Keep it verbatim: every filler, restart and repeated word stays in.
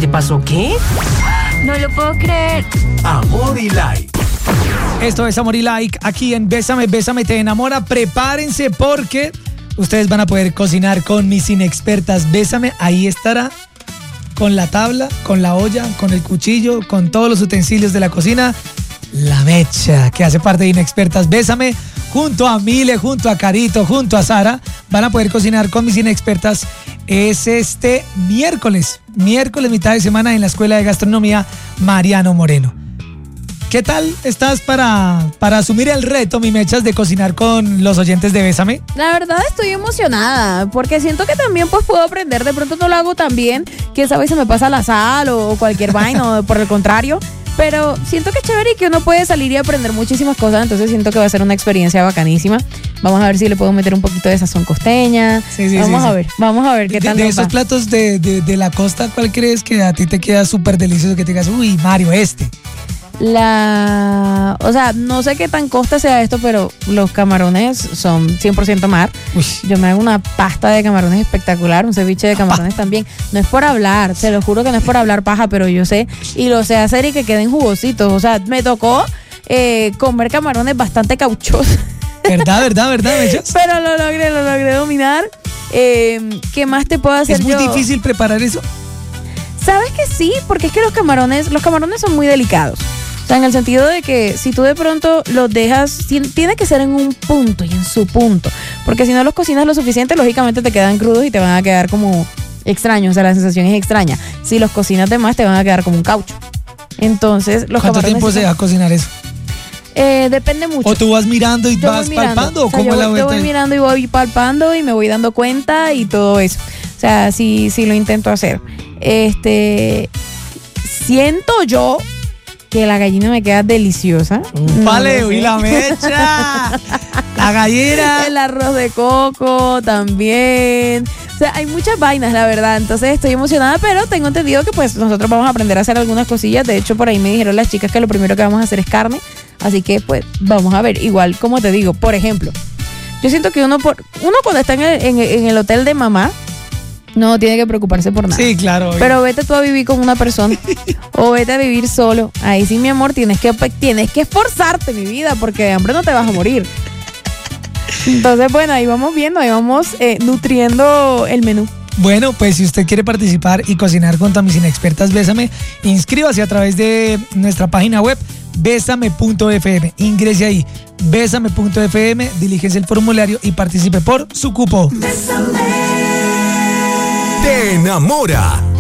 te pasó qué? No lo puedo creer. Amor y Like. Esto es Amor y Like, aquí en Bésame, Bésame Te Enamora. Prepárense porque ustedes van a poder cocinar con mis inexpertas. Bésame, ahí estará, con la tabla, con la olla, con el cuchillo, con todos los utensilios de la cocina, la Mecha, que hace parte de Inexpertas. Bésame, junto a Mile, junto a Carito, junto a Sara, van a poder cocinar con mis inexpertas. Es este miércoles, miércoles mitad de semana en la Escuela de Gastronomía Mariano Moreno. ¿Qué tal estás para, para asumir el reto, mi Mechas, de cocinar con los oyentes de Bésame? La verdad estoy emocionada, porque siento que también pues puedo aprender. De pronto no lo hago tan bien, quién sabe si me pasa la sal o cualquier vaina, o por el contrario. Pero siento que es chévere y que uno puede salir y aprender muchísimas cosas, entonces siento que va a ser una experiencia bacanísima. Vamos a ver si le puedo meter un poquito de sazón costeña. Sí, sí, vamos sí, a sí. ver, vamos a ver qué de, tal de nos esos va. platos de, de, de la costa, ¿cuál crees que a ti te queda súper delicioso? Que te digas, uy, Mario, este. La, o sea, no sé qué tan costa sea esto, pero los camarones son cien por ciento mar. Uy. Yo me hago una pasta de camarones espectacular, un ceviche de camarones también. No es por hablar, se lo juro que no es por hablar paja, pero yo sé y lo sé hacer y que queden jugositos. O sea, me tocó eh, comer camarones bastante cauchosos. ¿Verdad, verdad, verdad, Mechas? Pero lo logré, lo logré dominar. Eh, ¿Qué más te puedo hacer ¿Es muy yo? difícil preparar eso? ¿Sabes que sí? Porque es que los camarones, los camarones son muy delicados. O sea, en el sentido de que si tú de pronto los dejas, tiene que ser en un punto y en su punto. Porque si no los cocinas lo suficiente, lógicamente te quedan crudos y te van a quedar como extraños. O sea, la sensación es extraña. Si los cocinas de más, te van a quedar como un caucho. Entonces, los ¿Cuánto camarones... tiempo se son- deja cocinar eso? Eh, depende mucho. ¿O tú vas mirando y Yo voy vas mirando. palpando? ¿O O sea, cómo yo, es la voy- yo vuelta? voy mirando y voy palpando y me voy dando cuenta y todo eso. O sea, sí, sí lo intento hacer. Este, siento yo que la gallina me queda deliciosa. Vale, No lo y sé. la Mecha. La gallera. El arroz de coco también. O sea, hay muchas vainas, la verdad. Entonces estoy emocionada, pero tengo entendido que pues nosotros vamos a aprender a hacer algunas cosillas. De hecho, por ahí me dijeron las chicas que lo primero que vamos a hacer es carne. Así que pues vamos a ver. Igual, como te digo, por ejemplo, yo siento que uno por uno cuando está en el, en, en el hotel de mamá no tiene que preocuparse por nada. Sí, claro. obvio. Pero vete tú a vivir con una persona o vete a vivir solo. Ahí sí, mi amor, tienes que, tienes que esforzarte, mi vida, porque de hambre no te vas a morir. Entonces, bueno, ahí vamos viendo, ahí vamos eh, nutriendo el menú. Bueno, pues si usted quiere participar y cocinar junto a mis inexpertas Bésame, inscríbase a través de nuestra página web bésame punto f m. Ingrese ahí, bésame punto f m, dilígese el formulario y participe por su cupo. Te enamora.